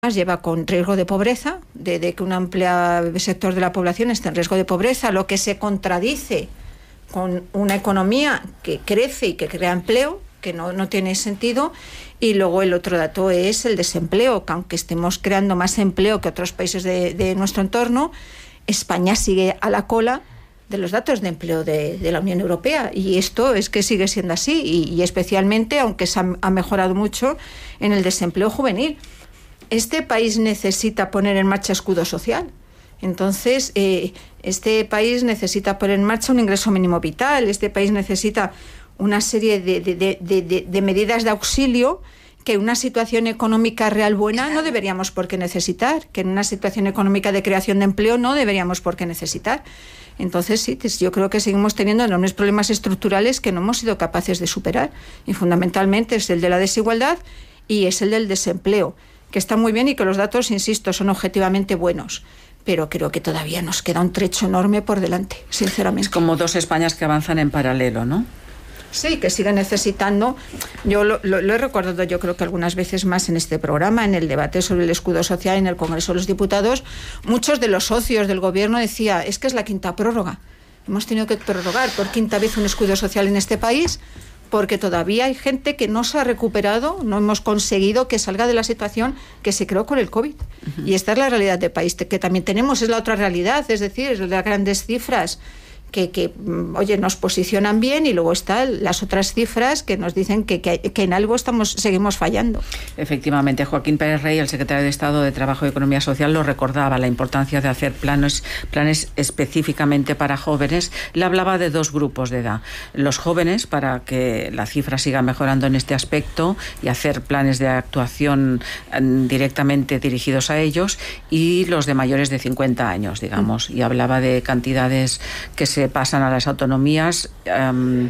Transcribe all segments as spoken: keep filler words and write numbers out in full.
lleva con riesgo de pobreza, de, de que un amplio sector de la población esté en riesgo de pobreza, lo que se contradice con una economía que crece y que crea empleo, que no, no tiene sentido. Y luego el otro dato es el desempleo, que aunque estemos creando más empleo que otros países de, de nuestro entorno, España sigue a la cola de los datos de empleo de, de la Unión Europea, y esto es que sigue siendo así, y, y especialmente, aunque se ha, ha mejorado mucho en el desempleo juvenil. Este país necesita poner en marcha escudo social. Entonces, eh, este país necesita poner en marcha un ingreso mínimo vital, este país necesita una serie de, de, de, de, de medidas de auxilio que en una situación económica real buena no deberíamos por qué necesitar, que en una situación económica de creación de empleo no deberíamos por qué necesitar. Entonces, sí, yo creo que seguimos teniendo enormes problemas estructurales que no hemos sido capaces de superar, y fundamentalmente es el de la desigualdad y es el del desempleo, que está muy bien y que los datos, insisto, son objetivamente buenos, pero creo que todavía nos queda un trecho enorme por delante, sinceramente. Es como dos Españas que avanzan en paralelo, ¿no? Sí, que siguen necesitando. Yo lo, lo, lo he recordado, yo creo que algunas veces más en este programa, en el debate sobre el escudo social en el Congreso de los Diputados, muchos de los socios del gobierno decían, es que es la quinta prórroga. Hemos tenido que prorrogar por quinta vez un escudo social en este país, porque todavía hay gente que no se ha recuperado, no hemos conseguido que salga de la situación que se creó con el COVID. Uh-huh. Y esta es la realidad del país, que también tenemos, es la otra realidad, es decir, es las grandes cifras que, que oye, nos posicionan bien, y luego están las otras cifras que nos dicen que, que, que en algo estamos seguimos fallando. Efectivamente, Joaquín Pérez Rey, el secretario de Estado de Trabajo y Economía Social, lo recordaba, la importancia de hacer planes, planes específicamente para jóvenes. Le hablaba de dos grupos de edad. Los jóvenes, para que la cifra siga mejorando en este aspecto, y hacer planes de actuación directamente dirigidos a ellos, y los de mayores de cincuenta años, digamos. Y hablaba de cantidades que se pasan a las autonomías, um,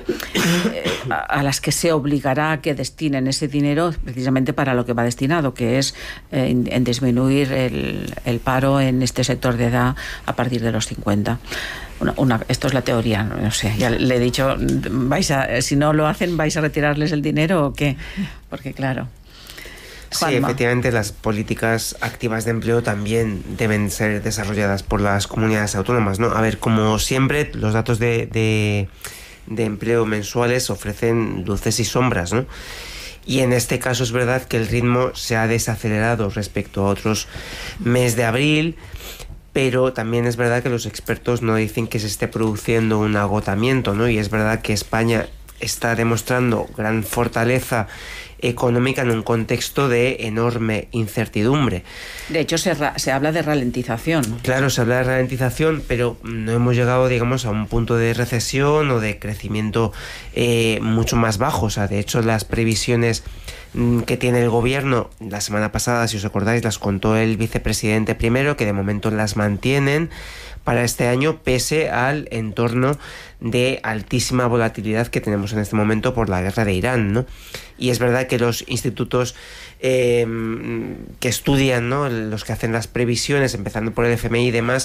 a, a las que se obligará a que destinen ese dinero precisamente para lo que va destinado, que es eh, en, en disminuir el, el paro en este sector de edad a partir de los cincuenta. Una, una, esto es la teoría, no sé, ya le he dicho, vais a, si no lo hacen, ¿vais a retirarles el dinero o qué? Porque claro... Sí, efectivamente, las políticas activas de empleo también deben ser desarrolladas por las comunidades autónomas, ¿no? A ver, como siempre, los datos de, de, de empleo mensuales ofrecen luces y sombras, ¿no? Y en este caso es verdad que el ritmo se ha desacelerado respecto a otros mes de abril, pero también es verdad que los expertos no dicen que se esté produciendo un agotamiento, ¿no? Y es verdad que España está demostrando gran fortaleza económica en un contexto de enorme incertidumbre. De hecho, se, ra- se habla de ralentización. Claro, se habla de ralentización, pero no hemos llegado, digamos, a un punto de recesión o de crecimiento eh, mucho más bajo. O sea, de hecho, las previsiones mm, que tiene el gobierno, la semana pasada, si os acordáis, las contó el vicepresidente primero, que de momento las mantienen para este año, pese al entorno de altísima volatilidad que tenemos en este momento por la guerra de Irán, ¿no? Y es verdad que los institutos eh, que estudian, ¿no?, los que hacen las previsiones, empezando por el F M I y demás,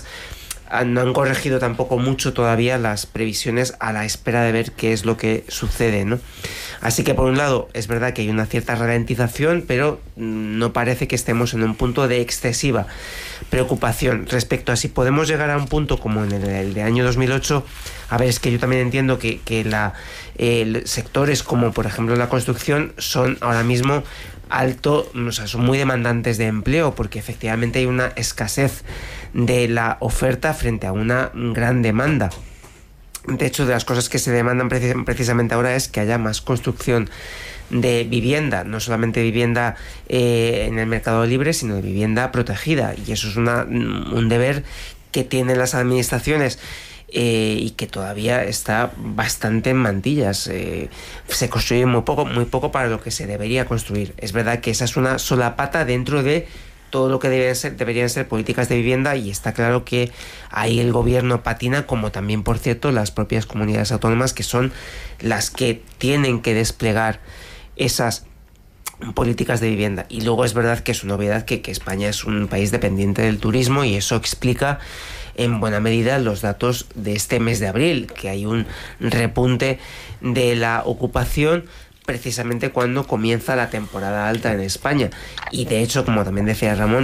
no han corregido tampoco mucho todavía las previsiones a la espera de ver qué es lo que sucede, ¿no? Así que por un lado es verdad que hay una cierta ralentización, pero no parece que estemos en un punto de excesiva preocupación respecto a si podemos llegar a un punto como en el, el de año dos mil ocho. A ver, es que yo también entiendo que, que la, eh, sectores como por ejemplo la construcción son ahora mismo alto, o sea, son muy demandantes de empleo, porque efectivamente hay una escasez de la oferta frente a una gran demanda. De hecho, de las cosas que se demandan precis- precisamente ahora es que haya más construcción de vivienda, no solamente vivienda eh, en el mercado libre, sino de vivienda protegida, y eso es una, un deber que tienen las administraciones. Eh, y que todavía está bastante en mantillas. Eh, se construye muy poco, muy poco para lo que se debería construir. Es verdad que esa es una sola pata dentro de todo lo que deben ser, deberían ser políticas de vivienda, y está claro que ahí el gobierno patina, como también, por cierto, las propias comunidades autónomas, que son las que tienen que desplegar esas políticas de vivienda. Y luego es verdad que es una obviedad que, que España es un país dependiente del turismo, y eso explica en buena medida los datos de este mes de abril, que hay un repunte de la ocupación precisamente cuando comienza la temporada alta en España. Y de hecho, como también decía Ramón,